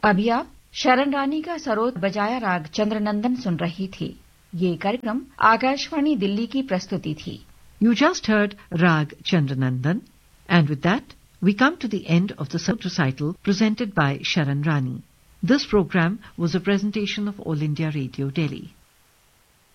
अभी आप शरण रानी का सरोद बजाया राग चंद्रनंदन सुन रही थी। ये कार्यक्रम आकाशवाणी दिल्ली की प्रस्तुति थी। You just heard Rag Chandranandan, and with that, we come to the end of the Sarod recital presented by Sharan Rani. This program was a presentation of All India Radio, Delhi.